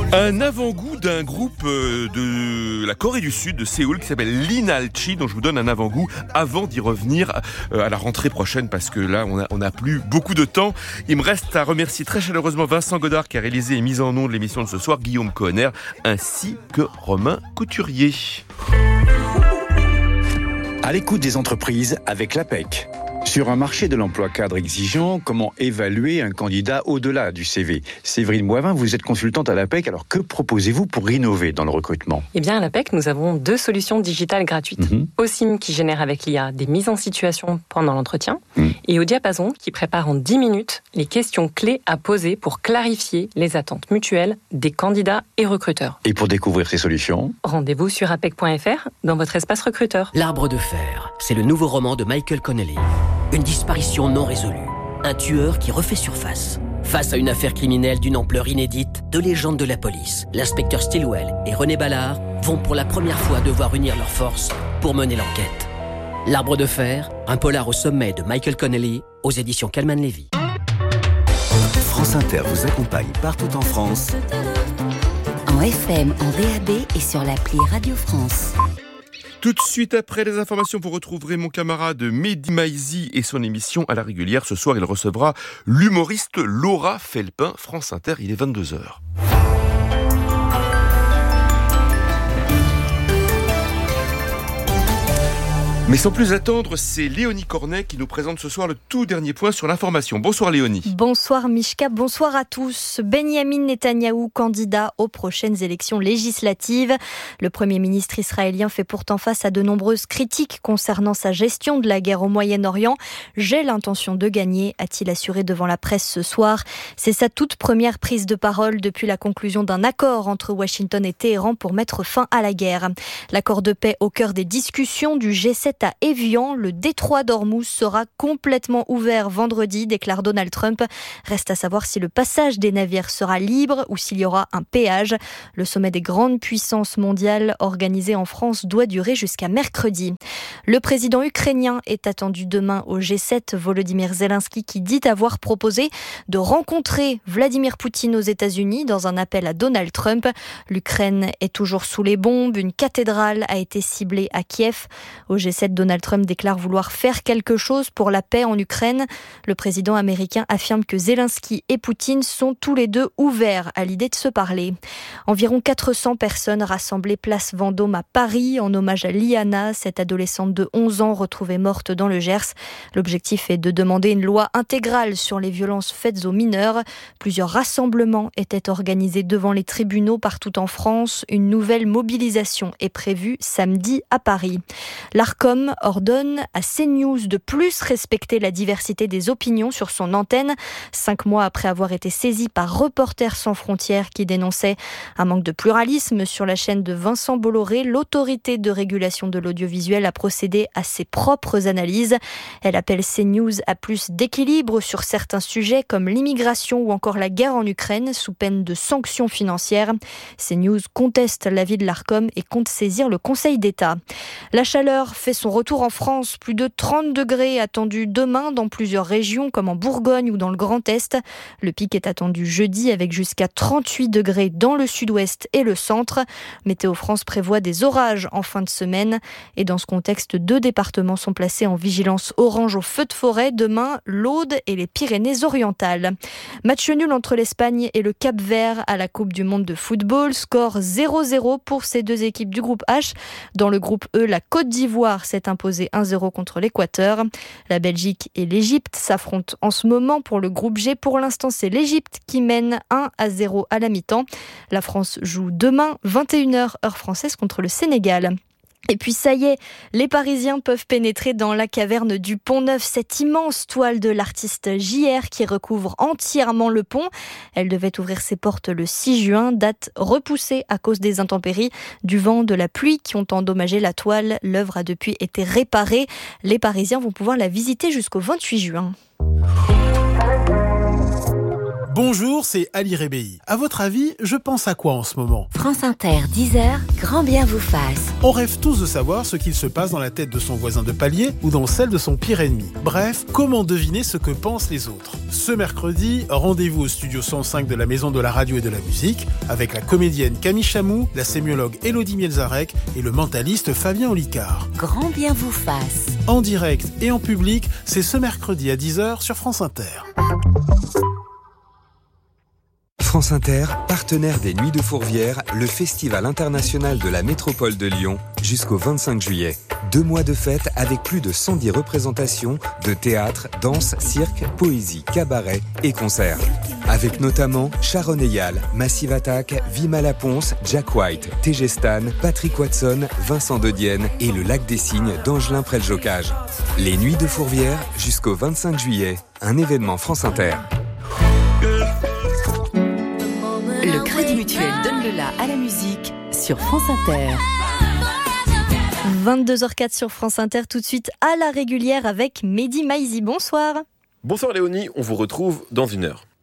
Un avant-goût d'un groupe de la Corée du Sud, de Séoul, qui s'appelle Linalchi, dont je vous donne un avant-goût avant d'y revenir à la rentrée prochaine, parce que là, on n'a plus beaucoup de temps. Il me reste à remercier très chaleureusement Vincent Godard, qui a réalisé et mis en ondes l'émission de ce soir, Guillaume Kohner, ainsi que Romain Couturier. À l'écoute des entreprises avec l'APEC. Sur un marché de l'emploi cadre exigeant, comment évaluer un candidat au-delà du CV ? Séverine Moivin, vous êtes consultante à l'APEC, alors que proposez-vous pour innover dans le recrutement ? Eh bien, à l'APEC, nous avons 2 solutions digitales gratuites. OSIM qui génère avec l'IA des mises en situation pendant l'entretien et au Diapason qui prépare en 10 minutes les questions clés à poser pour clarifier les attentes mutuelles des candidats et recruteurs. Et pour découvrir ces solutions, rendez-vous sur apec.fr dans votre espace recruteur. L'Arbre de fer, c'est le nouveau roman de Michael Connelly. Une disparition non résolue. Un tueur qui refait surface. Face à une affaire criminelle d'une ampleur inédite, 2 légendes de la police, l'inspecteur Stilwell et René Ballard, vont pour la première fois devoir unir leurs forces pour mener l'enquête. L'Arbre de fer, un polar au sommet de Michael Connelly, aux éditions Calman Levy. France Inter vous accompagne partout en France. En FM, en DAB et sur l'appli Radio France. Tout de suite après les informations, vous retrouverez mon camarade Mehdi Maizi et son émission à la régulière. Ce soir, il recevra l'humoriste Laura Felpin. France Inter, il est 22h. Mais sans plus attendre, c'est Léonie Cornet qui nous présente ce soir le tout dernier point sur l'information. Bonsoir Léonie. Bonsoir Mishka, bonsoir à tous. Benyamin Netanyahou, candidat aux prochaines élections législatives. Le Premier ministre israélien fait pourtant face à de nombreuses critiques concernant sa gestion de la guerre au Moyen-Orient. J'ai l'intention de gagner, a-t-il assuré devant la presse ce soir. C'est sa toute première prise de parole depuis la conclusion d'un accord entre Washington et Téhéran pour mettre fin à la guerre. L'accord de paix au cœur des discussions du G7 à Évian, le détroit d'Ormuz sera complètement ouvert vendredi, déclare Donald Trump. Reste à savoir si le passage des navires sera libre ou s'il y aura un péage. Le sommet des grandes puissances mondiales organisé en France doit durer jusqu'à mercredi. Le président ukrainien est attendu demain au G7. Volodymyr Zelensky qui dit avoir proposé de rencontrer Vladimir Poutine aux États-Unis dans un appel à Donald Trump. L'Ukraine est toujours sous les bombes. Une cathédrale a été ciblée à Kiev. Au G7, Donald Trump déclare vouloir faire quelque chose pour la paix en Ukraine. Le président américain affirme que Zelensky et Poutine sont tous les deux ouverts à l'idée de se parler. Environ 400 personnes rassemblées place Vendôme à Paris en hommage à Liana, cette adolescente de 11 ans retrouvée morte dans le Gers. L'objectif est de demander une loi intégrale sur les violences faites aux mineurs. Plusieurs rassemblements étaient organisés devant les tribunaux partout en France. Une nouvelle mobilisation est prévue samedi à Paris. L'Arcom ordonne à CNews de plus respecter la diversité des opinions sur son antenne. 5 mois après avoir été saisi par Reporters sans frontières qui dénonçait un manque de pluralisme sur la chaîne de Vincent Bolloré, l'autorité de régulation de l'audiovisuel a procédé à ses propres analyses. Elle appelle CNews à plus d'équilibre sur certains sujets comme l'immigration ou encore la guerre en Ukraine sous peine de sanctions financières. CNews conteste l'avis de l'Arcom et compte saisir le Conseil d'État. La chaleur fait son retour en France. Plus de 30 degrés attendus demain dans plusieurs régions comme en Bourgogne ou dans le Grand Est. Le pic est attendu jeudi avec jusqu'à 38 degrés dans le sud-ouest et le centre. Météo France prévoit des orages en fin de semaine. Et dans ce contexte, 2 départements sont placés en vigilance orange au feu de forêt. Demain, l'Aude et les Pyrénées-Orientales. Match nul entre l'Espagne et le Cap-Vert à la Coupe du Monde de football. Score 0-0 pour ces 2 équipes du groupe H. Dans le groupe E, la Côte d'Ivoire s'est imposée 1-0 contre l'Équateur. La Belgique et l'Égypte s'affrontent en ce moment pour le groupe G. Pour l'instant, c'est l'Égypte qui mène 1-0 à la mi-temps. La France joue demain, 21h heure française, contre le Sénégal. Et puis ça y est, les Parisiens peuvent pénétrer dans la caverne du Pont-Neuf, cette immense toile de l'artiste JR qui recouvre entièrement le pont. Elle devait ouvrir ses portes le 6 juin, date repoussée à cause des intempéries, du vent, de la pluie qui ont endommagé la toile. L'œuvre a depuis été réparée. Les Parisiens vont pouvoir la visiter jusqu'au 28 juin. Bonjour, c'est Ali Rebéi. À votre avis, je pense à quoi en ce moment ? France Inter, 10h, grand bien vous fasse. On rêve tous de savoir ce qu'il se passe dans la tête de son voisin de palier ou dans celle de son pire ennemi. Bref, comment deviner ce que pensent les autres ? Ce mercredi, rendez-vous au studio 105 de la Maison de la Radio et de la Musique avec la comédienne Camille Chamou, la sémiologue Élodie Mielzarek et le mentaliste Fabien Olicard. Grand bien vous fasse. En direct et en public, c'est ce mercredi à 10h sur France Inter. France Inter, partenaire des Nuits de Fourvière, le festival international de la métropole de Lyon, jusqu'au 25 juillet. 2 mois de fête avec plus de 110 représentations de théâtre, danse, cirque, poésie, cabaret et concerts. Avec notamment Sharon Eyal, Massive Attack, Vima Laponce, Jack White, TG Stan, Patrick Watson, Vincent De Dienne et le Lac des Cygnes d'Angelin Près-le-Jocage. Les Nuits de Fourvière jusqu'au 25 juillet, un événement France Inter. Le Crédit Mutuel donne le la à la musique sur France Inter. 22h04 sur France Inter, tout de suite à la régulière avec Mehdi Maizi. Bonsoir. Bonsoir Léonie, on vous retrouve dans 1 heure.